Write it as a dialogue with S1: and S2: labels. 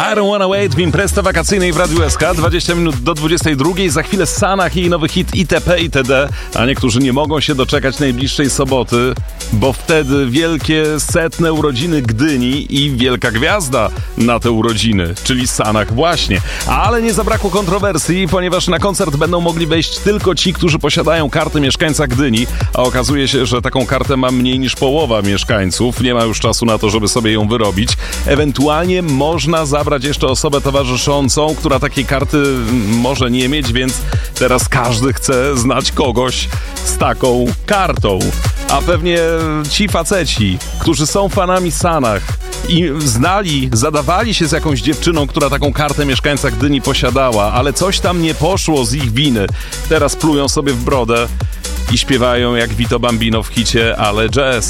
S1: I don't wanna wait w imprezie wakacyjnej w Radiu SK. 20 minut do 22. Za chwilę Sanach i nowy hit itp. itd. A niektórzy nie mogą się doczekać najbliższej soboty, bo wtedy wielkie 100. urodziny Gdyni i wielka gwiazda na te urodziny, czyli Sanach właśnie. Ale nie zabrakło kontrowersji, ponieważ na koncert będą mogli wejść tylko ci, którzy posiadają kartę mieszkańca Gdyni, a okazuje się, że taką kartę ma mniej niż połowa mieszkańców. Nie ma już czasu na to, żeby sobie ją wyrobić. Ewentualnie można zabrać jeszcze osobę towarzyszącą, która takiej karty może nie mieć, więc teraz każdy chce znać kogoś z taką kartą. A pewnie ci faceci, którzy są fanami Sanach i zadawali się z jakąś dziewczyną, która taką kartę mieszkańca Gdyni posiadała, ale coś tam nie poszło z ich winy, teraz plują sobie w brodę i śpiewają jak Vito Bambino w hicie Ale Jazz.